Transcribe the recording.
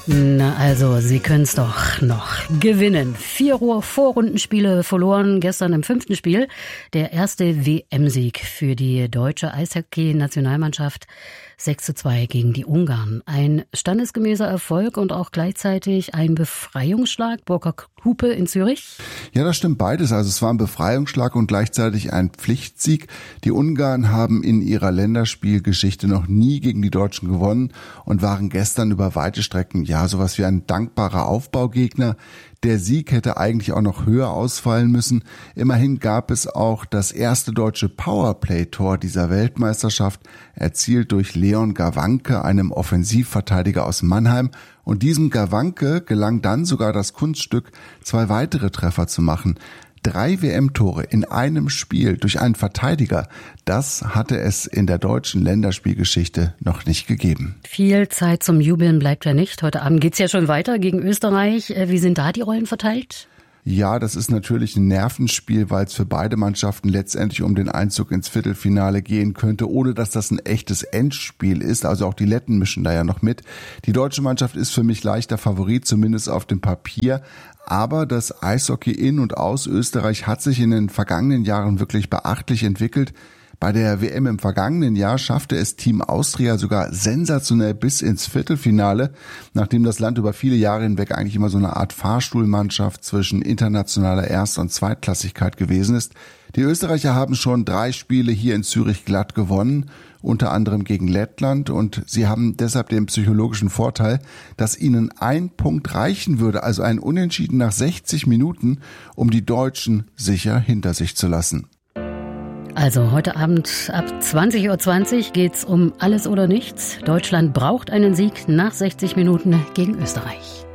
Na also, Sie können es doch noch gewinnen. 4 Vorrundenspiele verloren, gestern im 5. Spiel. Der erste WM-Sieg für die deutsche Eishockey-Nationalmannschaft. 6:2 gegen die Ungarn. Ein standesgemäßer Erfolg und auch gleichzeitig ein Befreiungsschlag. Burkhard Hupe in Zürich. Ja, das stimmt beides. Also es war ein Befreiungsschlag und gleichzeitig ein Pflichtsieg. Die Ungarn haben in ihrer Länderspielgeschichte noch nie gegen die Deutschen gewonnen und waren gestern über weite Strecken sowas wie ein dankbarer Aufbaugegner. Der Sieg hätte eigentlich auch noch höher ausfallen müssen. Immerhin gab es auch das erste deutsche Powerplay-Tor dieser Weltmeisterschaft, erzielt durch Leon Gawanke, einem Offensivverteidiger aus Mannheim. Und diesem Gawanke gelang dann sogar das Kunststück, 2 weitere Treffer zu machen. 3 WM-Tore in einem Spiel durch einen Verteidiger, das hatte es in der deutschen Länderspielgeschichte noch nicht gegeben. Viel Zeit zum Jubeln bleibt ja nicht. Heute Abend geht's ja schon weiter gegen Österreich. Wie sind da die Rollen verteilt? Ja, das ist natürlich ein Nervenspiel, weil es für beide Mannschaften letztendlich um den Einzug ins Viertelfinale gehen könnte, ohne dass das ein echtes Endspiel ist. Also auch die Letten mischen da ja noch mit. Die deutsche Mannschaft ist für mich leichter Favorit, zumindest auf dem Papier. Aber das Eishockey in und aus Österreich hat sich in den vergangenen Jahren wirklich beachtlich entwickelt. Bei der WM im vergangenen Jahr schaffte es Team Austria sogar sensationell bis ins Viertelfinale, nachdem das Land über viele Jahre hinweg eigentlich immer so eine Art Fahrstuhlmannschaft zwischen internationaler Erst- und Zweitklassigkeit gewesen ist. Die Österreicher haben schon 3 Spiele hier in Zürich glatt gewonnen, unter anderem gegen Lettland, und sie haben deshalb den psychologischen Vorteil, dass ihnen ein Punkt reichen würde, also ein Unentschieden nach 60 Minuten, um die Deutschen sicher hinter sich zu lassen. Also heute Abend ab 20:20 Uhr geht's um alles oder nichts. Deutschland braucht einen Sieg nach 60 Minuten gegen Österreich.